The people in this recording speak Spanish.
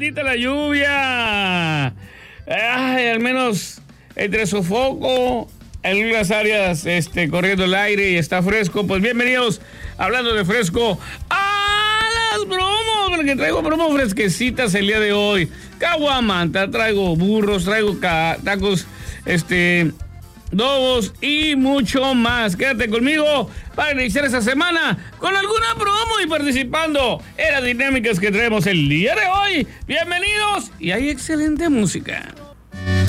bendita la lluvia. Ay, al menos entre sofoco, en algunas áreas corriendo el aire y está fresco. Pues bienvenidos, hablando de fresco, a las bromos, porque traigo bromos fresquecitas el día de hoy. Caguamanta, traigo burros, traigo tacos, dobos y mucho más. Quédate conmigo para iniciar esta semana con alguna promo y participando en las dinámicas que traemos el día de hoy. Bienvenidos y hay excelente música.